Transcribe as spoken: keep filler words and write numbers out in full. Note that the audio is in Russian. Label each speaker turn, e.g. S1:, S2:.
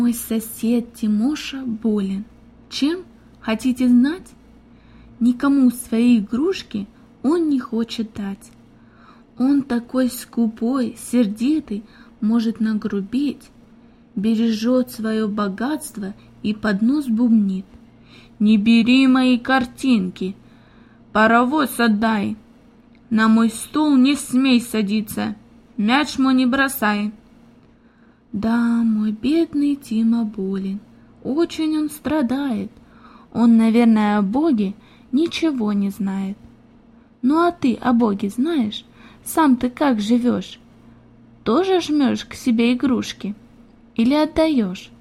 S1: Мой сосед Тимоша болен. Чем? Хотите знать? Никому свои игрушки он не хочет дать. Он такой скупой, сердитый, может нагрубить, бережет свое богатство и под нос бубнит: «Не бери мои картинки, паровоз отдай, на мой стул не смей садиться, мяч мой не бросай». Да, мой бедный Тима болен, очень он страдает. Он, наверное, о Боге ничего не знает. Ну а ты о Боге знаешь? Сам ты как живешь? Тоже жмешь к себе игрушки или отдаешь?